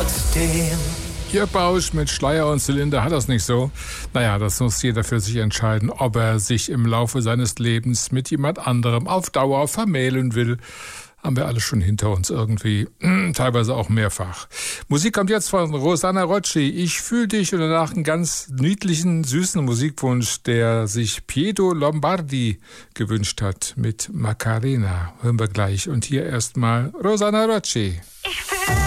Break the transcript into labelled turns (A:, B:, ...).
A: trotzdem.
B: Ihr Bausch mit Schleier und Zylinder hat das nicht so. Naja, das muss jeder für sich entscheiden, ob er sich im Laufe seines Lebens mit jemand anderem auf Dauer vermählen will. Haben wir alle schon hinter uns irgendwie, teilweise auch mehrfach. Musik kommt jetzt von Rosanna Rocci. Ich fühl dich, und danach einen ganz niedlichen, süßen Musikwunsch, der sich Pietro Lombardi gewünscht hat mit Macarena. Hören wir gleich. Und hier erstmal Rosanna Rocci.